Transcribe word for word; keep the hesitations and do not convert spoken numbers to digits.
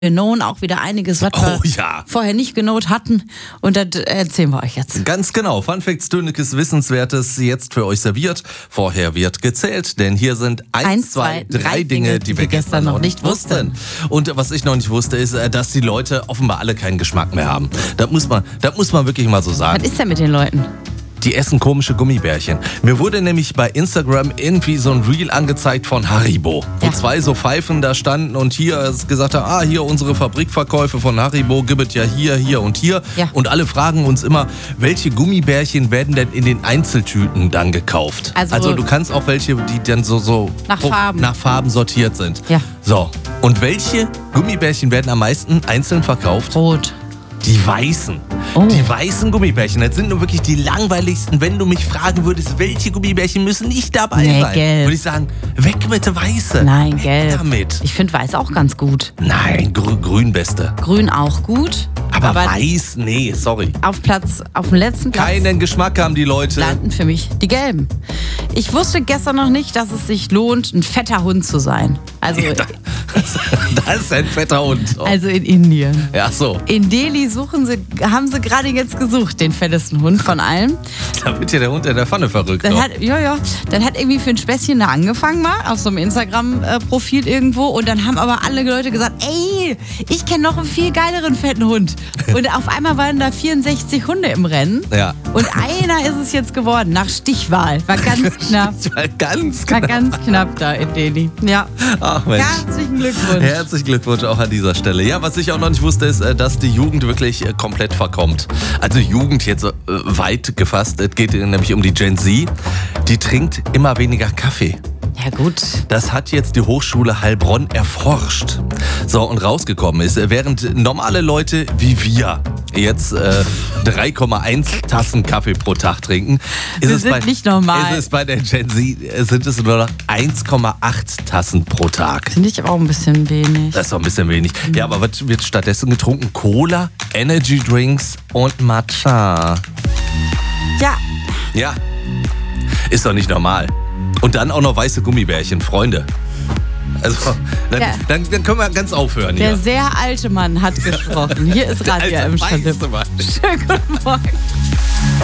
Known auch wieder einiges, was wir Oh ja. vorher nicht genot hatten. Und das erzählen wir euch jetzt. Ganz genau. Fun Facts, Tönekes, Wissenswertes jetzt für euch serviert. Vorher wird gezählt, denn hier sind eins, Eins, zwei, zwei, drei Dinge, die wir gestern noch nicht wussten. Und was ich noch nicht wusste, ist, dass die Leute offenbar alle keinen Geschmack mehr haben. Das muss man, das muss man wirklich mal so sagen. Was ist denn mit den Leuten? Die essen komische Gummibärchen. Mir wurde nämlich bei Instagram irgendwie so ein Reel angezeigt von Haribo, wo Ja. zwei so Pfeifen da standen und hier gesagt haben, ah, hier unsere Fabrikverkäufe von Haribo, gibt es ja hier, hier und hier. Ja. Und alle fragen uns immer, welche Gummibärchen werden denn in den Einzeltüten dann gekauft? Also- du kannst auch welche, die dann so, so Nach pro- Farben. nach Farben sortiert sind. Ja. So, und welche Gummibärchen werden am meisten einzeln verkauft? Rot. Die weißen. Oh. Die weißen Gummibärchen. Das sind nur wirklich die langweiligsten. Wenn du mich fragen würdest, welche Gummibärchen müssen nicht dabei Nee, sein, gelb. würde ich sagen, weg mit der Weiße. Nein, Weg gelb. damit. Ich finde weiß auch ganz gut. Nein, grü grün beste. Grün auch gut. Aber, weiß, nee, sorry. auf Platz, auf dem letzten Platz Keinen Geschmack haben die Leute. landen für mich die gelben. Ich wusste gestern noch nicht, dass es sich lohnt, ein fetter Hund zu sein. Also, Das ist ein fetter Hund. also in Indien. Ja, so. In Delhi suchen sie, haben sie gerade jetzt gesucht, den fettesten Hund von allen. Da wird ja der Hund in der Pfanne verrückt. Dann doch. hat, ja, ja, dann hat irgendwie für ein Späßchen da angefangen mal, auf so einem Instagram-Profil irgendwo. Und dann haben aber alle Leute gesagt, ey, ich kenne noch einen viel geileren fetten Hund. Und auf einmal waren da vierundsechzig Hunde im Rennen. Ja. Und einer ist es jetzt geworden, nach Stichwahl. War ganz knapp. Das war ganz War knapp. ganz knapp da in Delhi. Ja. Ach Mensch. Herzlichen Glückwunsch. Herzlichen Glückwunsch auch an dieser Stelle. Ja, was ich auch noch nicht wusste, ist, äh, dass die Jugend wirklich äh, komplett verkommt. Also Jugend jetzt äh, weit gefasst. Es geht nämlich um die Gen Z. Die trinkt immer weniger Kaffee. Ja gut. Das hat jetzt die Hochschule Heilbronn erforscht. So, und rausgekommen ist, während normale Leute wie wir jetzt äh, drei Komma eins Tassen Kaffee pro Tag trinken, ist Wir es sind bei, nicht normal. Ist es bei der Gen Z äh, sind es nur noch eins Komma acht Tassen pro Tag. Finde ich auch ein bisschen wenig. Das ist doch ein bisschen wenig. Ja, aber was wird stattdessen getrunken? Cola, Energy Drinks und Matcha. Ja. Ja, ist doch nicht normal. Und dann auch noch weiße Gummibärchen, Freunde. Also, dann, Ja. dann, dann können wir ganz aufhören Der hier. sehr alte Mann hat gesprochen. Hier ist Radio Der alte M. Schande. weiße Mann. Schönen guten Morgen.